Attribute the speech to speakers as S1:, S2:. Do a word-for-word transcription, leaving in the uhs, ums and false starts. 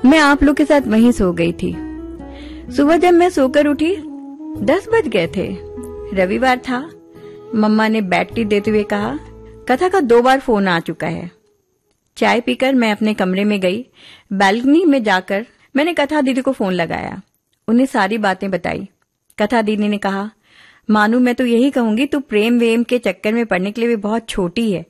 S1: मैं आप लोग के साथ वहीं सो गई थी। सुबह जब मैं सोकर उठी दस बज गए थे। रविवार था। मम्मा ने बेड टी देते हुए कहा, कथा का दो बार फोन आ चुका है। चाय पीकर मैं अपने कमरे में गई। बालकनी में जाकर मैंने कथा दीदी को फोन लगाया, उन्हें सारी बातें बताई। कथा दीदी ने कहा, मानू मैं तो यही कहूंगी तू प्रेम वेम के चक्कर में पड़ने के लिए भी बहुत छोटी है।